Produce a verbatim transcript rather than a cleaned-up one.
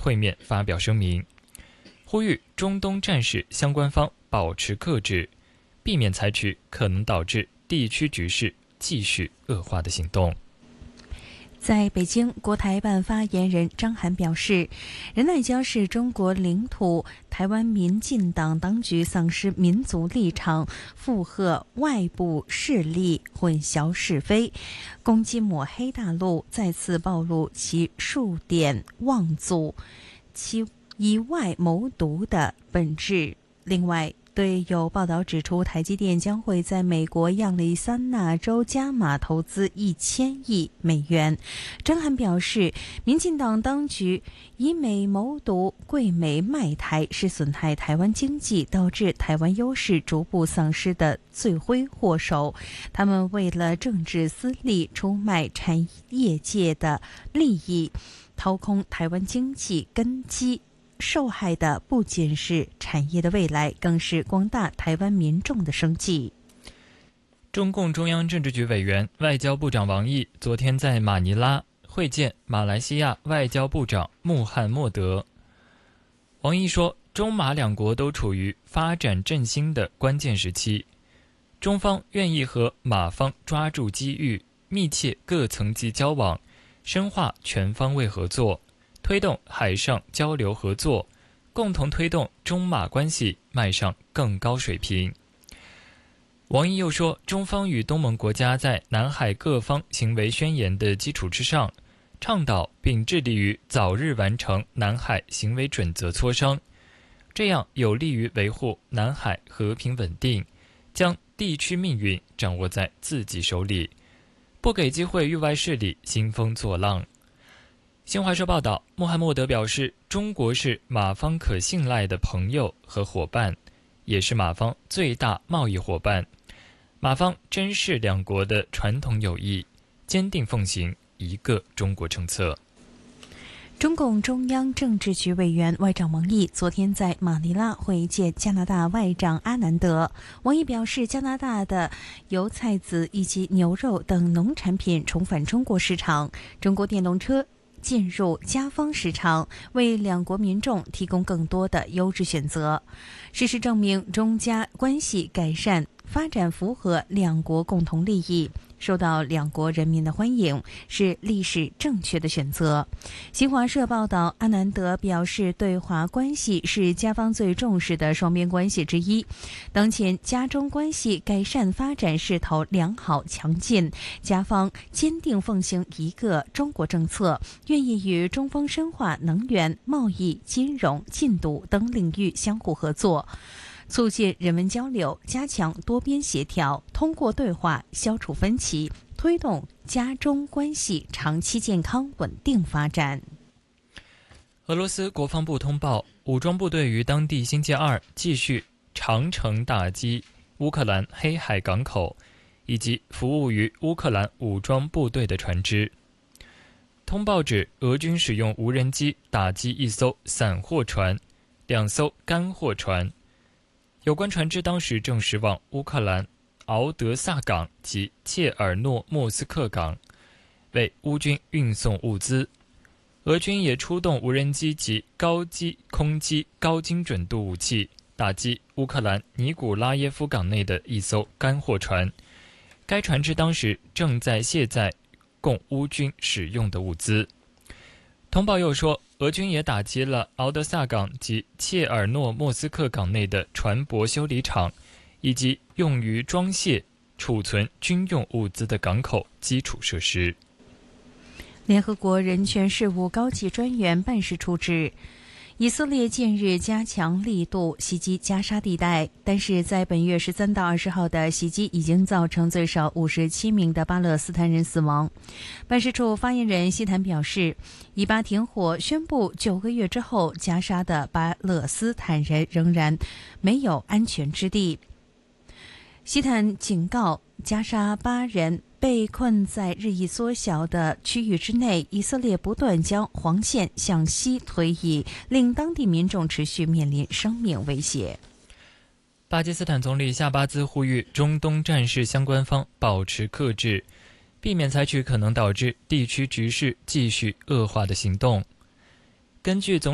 会面发表声明，呼吁中东战事相关方保持克制，避免采取可能导致地区局势继续恶化的行动。 在北京，国台办发言人张涵表示，仁爱礁是中国领土，台湾民进党当局丧失民族立场，附和外部势力，混淆是非，攻击抹黑大陆，再次暴露其数典忘祖、其以外谋独的本质。另外，对有报道指出，台积电将会在美国亚利桑那州加码投资一千亿美元。张涵表示，民进党当局以美谋独、贵美卖台，是损害台湾经济、导致台湾优势逐步丧失的罪魁祸首。他们为了政治私利，出卖产业界的利益，掏空台湾经济根基。受害的不仅是产业的未来，更是广大台湾民众的生计。 中共中央政治局委员、外交部长王毅昨天在马尼拉会见马来西亚外交部长穆罕默德。王毅说，中马两国都处于发展振兴的关键时期，中方愿意和马方抓住机遇，密切各层级交往，深化全方位合作，推动海上交流合作，共同推动中马关系迈上更高水平。王毅又说，中方与东盟国家在南海各方行为宣言的基础之上，倡导并致力于早日完成南海行为准则磋商，这样有利于维护南海和平稳定，将地区命运掌握在自己手里，不给机会域外势力兴风作浪。新华社报道，穆罕默德表示，中国是马方可信赖的朋友和伙伴，也是马方最大贸易伙伴。马方珍视两国的传统友谊，坚定奉行一个中国政策。 中共中央政治局委员、外长王毅昨天在马尼拉会见加拿大外长阿南德。王毅表示，加拿大的油菜籽以及牛肉等农产品重返中国市场，中国电动车进入加方市场，为两国民众提供更多的优质选择。事实证明，中加关系改善发展符合两国共同利益，受到两国人民的欢迎，是历史正确的选择。新华社报道，阿南德表示，对华关系是加方最重视的双边关系之一。当前加中关系改善发展势头良好强劲，加方坚定奉行一个中国政策，愿意与中方深化能源、贸易、金融、禁毒等领域相互合作，促进人文交流，加强多边协调，通过对话消除分歧，推动加中关系长期健康稳定发展。 俄罗斯国防部通报，武装部队于当地星期二继续长程打击乌克兰黑海港口以及服务于乌克兰武装部队的船只。通报指，俄军使用无人机打击一艘散货船、两艘干货船，有关船只当时正驶往乌克兰敖德萨港及切尔诺莫斯克港，为乌军运送物资。俄军也出动无人机及高机空机高精准度武器，打击乌克兰尼古拉耶夫港内的一艘干货船，该船只当时正在卸载供乌军使用的物资。通报又说，俄军也打击了敖德萨港及切尔诺莫斯克港内的船舶修理厂，以及用于装卸、储存军用物资的港口基础设施。 联合国人权事务高级专员办事处指，以色列近日加强力度袭击加沙地带，但是在本月十三到二十号的袭击已经造成最少五十七名的巴勒斯坦人死亡。办事处发言人希坦表示，以巴停火宣布九个月之后，加沙的巴勒斯坦人仍然没有安全之地。希坦警告，加沙巴人被困在日益缩小的区域之内，以色列不断将黄线向西推移，令当地民众持续面临生命威胁。 巴基斯坦总理夏巴兹呼吁中东战事相关方保持克制，避免采取可能导致地区局势继续恶化的行动。根据总